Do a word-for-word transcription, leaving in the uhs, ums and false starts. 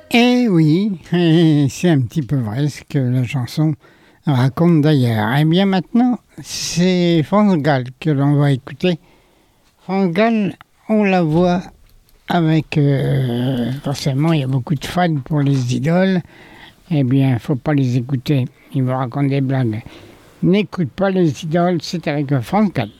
Eh oui, et c'est un petit peu vrai ce que la chanson raconte d'ailleurs. Eh bien maintenant, c'est France Gall que l'on va écouter. France Gall, on la voit avec... Euh, forcément, il y a beaucoup de fans pour les idoles. Eh bien, il ne faut pas les écouter. Ils vous racontent des blagues. N'écoute pas les idoles, c'est avec France Gall.